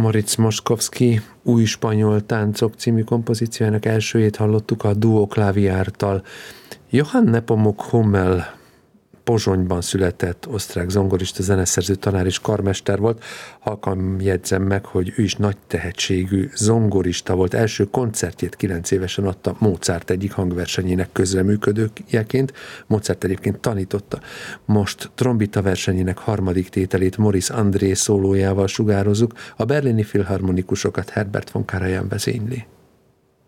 Moritz Moszkowski Új spanyol táncok című kompozíciójának elsőjét hallottuk a Duo Klaviártal. Johann Nepomuk Hummel Pozsonyban született osztrák zongorista, zeneszerző, tanár és karmester volt. Halkan jegyzem meg, hogy ő is nagy tehetségű zongorista volt. Első koncertjét 9 évesen adta Mozart egyik hangversenyének közreműködőjeként. Mozart egyébként tanította. Most trombita versenyének harmadik tételét Maurice André szólójával sugározzuk. A berlini filharmonikusokat Herbert von Karajan vezényli.